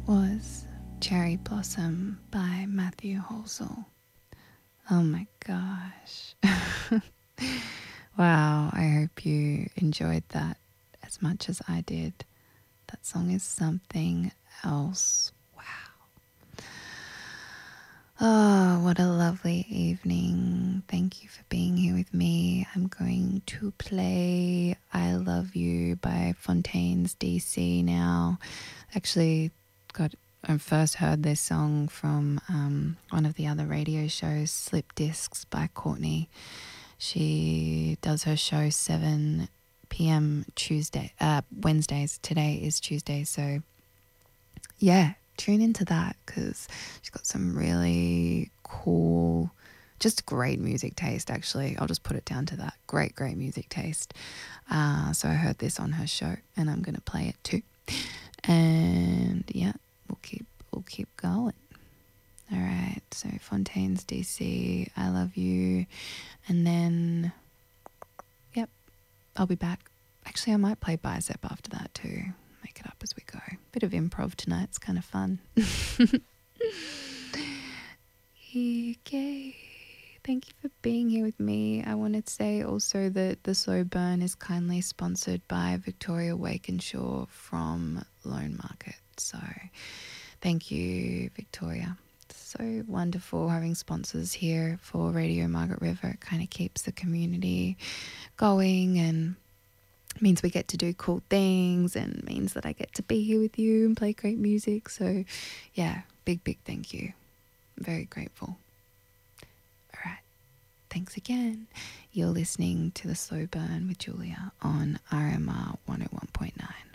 was Cherry Blossom by Matthew Halsall. Oh my gosh. Wow, I hope you enjoyed that as much as I did. That song is something else. Wow. Oh, what a lovely evening. Thank you for being here with me. I'm going to play I Love You by Fontaines DC now. Actually, I first heard this song from one of the other radio shows, Slip Discs by Courtney. She does her show 7 p.m. Wednesdays. Today is Tuesday, so yeah, tune into that because she's got some really cool, just great music taste, actually. I'll just put it down to that. Great music taste. So I heard this on her show and I'm going to play it too. And yeah, we'll keep going. All right, so Fontaines DC, I Love You. And then, yep, I'll be back. Actually, I might play Bicep after that too. Make it up as we go. Bit of improv tonight. It's kind of fun. Okay. Thank you for being here with me. I wanted to say also that the Slow Burn is kindly sponsored by Victoria Wakenshaw from Lone Market. So thank you, Victoria. So wonderful having sponsors here for Radio Margaret River. It kind of keeps the community going and means we get to do cool things and means that I get to be here with you and play great music. So yeah, big thank you. I'm very grateful. All right. Thanks again. You're listening to The Slow Burn with Julia on RMR 101.9.